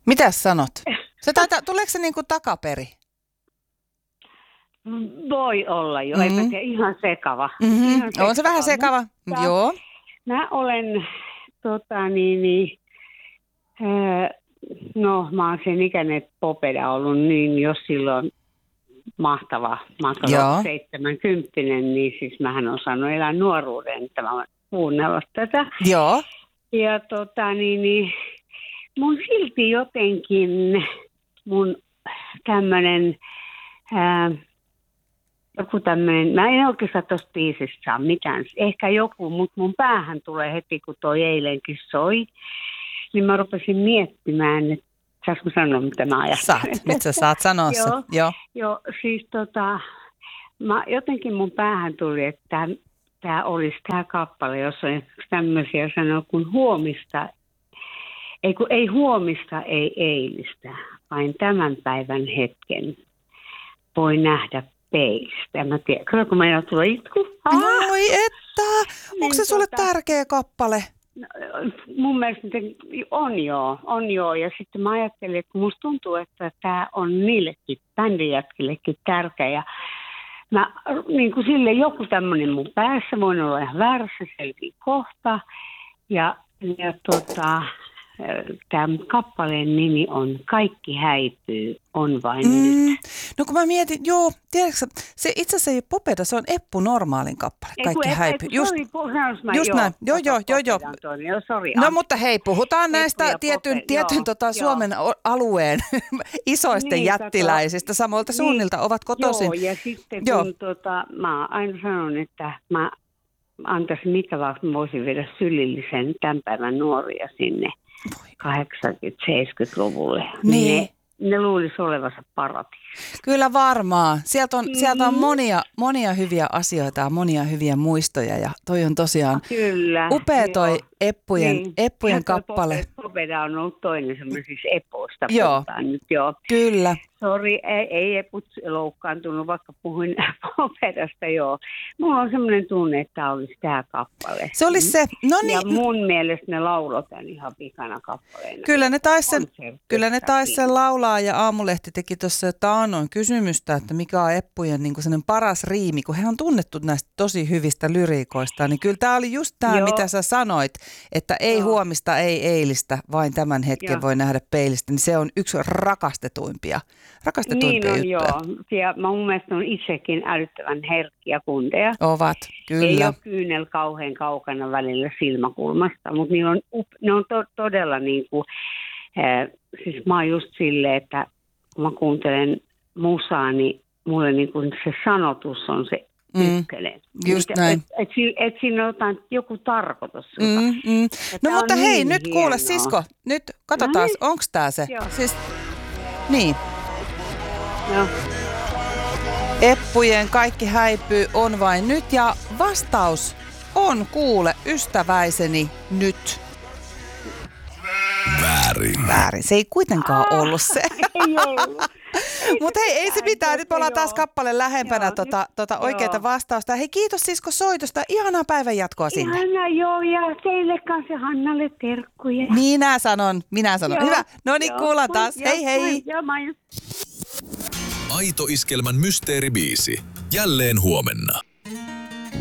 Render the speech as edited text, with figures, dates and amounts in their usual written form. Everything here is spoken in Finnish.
Mitäs sanot? Tuleeko se niinku takaperi? Voi olla jo, eipä tiedä, ihan sekava. Mm-hmm. Ihan sekava. On se vähän sekava, joo. Mä olen, mä oon sen ikäinen Popeda ollut niin, jos silloin mahtava. Mä oon 70, niin siis mähän on saanut elää nuoruuden, että mä oon kuunnellut tätä. Joo. Ja mun silti jotenkin mun tämmönen, joku tämmönen, mä en oikeastaan tosta biisistä saa mitään, ehkä joku, mutta mun päähän tulee heti, kun toi eilenkin soi, niin mä rupesin miettimään, että saanko mä sanoa, mitä mä ajattelen? Saat, nyt sä saat sanoa se. Joo, siis jotenkin mun päähän tuli, että tää olisi tää kappale, jossa on tämmöisiä sanoa kuin huomista, ei huomista, ei eilistä, vain tämän päivän hetken voi nähdä peistä. Mä tiedän, kyllä kun meillä tulee itku. Oi että! Onko se sulle tärkeä kappale? No, mun mielestä on joo. Ja sitten mä ajattelin, että musta tuntuu, että tää on niillekin, bändijätkillekin tärkeä. Ja mä niin kuin sille joku tämmönen mun päässä, voin olla ihan väärässä, selviä kohta. Ja tämän kappaleen nimi on Kaikki häipyy, on vain nyt. No kun mä mietin, tiedätkö se itse asiassa ei ole Popeda, se on Eppu Normaalin kappale. Kaikki häipyy. Just näin. Joo. No mutta hei, puhutaan näistä tietyn Suomen alueen isoisten jättiläisistä. Samoilta suunnilta ovat kotoisin. Joo, ja sitten kun mä aina sanon, että mä antaisin mitä vaan, mä voisin viedä sylillisen tämän päivän nuoria sinne 80-70-luvulle. Niin. Ne luulisi olevansa paratiisi. Kyllä varmaan. Sieltä on monia hyviä asioita ja monia hyviä muistoja ja toi on tosiaan upea toi Eppujen kappale. Popeda on ollut toinen semmoisista epoista. Nyt Kyllä. Sori, ei Eput loukkaantunut, vaikka puhuin Popedasta, Mulla on semmoinen tunne, että tämä olisi tämä kappale. Se olisi se. No niin. Ja mun mielestä ne lauloi tämän ihan pikana kappaleena. Kyllä ne taisi sen laulaa ja Aamulehti teki tuossa taannoin kysymystä, että mikä on Eppujen niin sellainen paras riimi, kun he on tunnettu näistä tosi hyvistä lyriikoista, niin kyllä tämä oli just tämä, mitä sä sanoit, että ei huomista, ei eilistä, vain tämän hetken voi nähdä peilistä, niin se on yksi rakastetuimpia niin on, juttuja. Ja mun mielestä on itsekin älyttävän herkkiä kundeja. Ovat, kyllä. Ei ole kyynel kauhean kaukana välillä silmäkulmasta, mutta ne on todella niin kuin, siis mä oon just silleen, että kun mä kuuntelen musaa, niin mulle niin kuin se sanotus on se ykkönen. Just näin. Et siinä on joku tarkoitus. No mutta hei, nyt kuule sisko, nyt katsotaan, onko tää se? Siis, niin. Joo. Eppujen Kaikki häipyy, on vain nyt ja vastaus on kuule ystäväiseni nyt. Väärin. Se ei kuitenkaan ollut se. Ei ollut. Mutta hei, ei se mitään. Nyt me ollaan taas kappale lähempänä oikeaa vastausta. Hei, kiitos sisko soitosta. Ihanaa päivän jatkoa sinne. Ihanaa, ja teille kanssa Hannalle terkkuja. Minä sanon. Hyvä. No niin, kuullaan taas. Hei. Aito Iskelmän mysteeribiisi. Jälleen huomenna.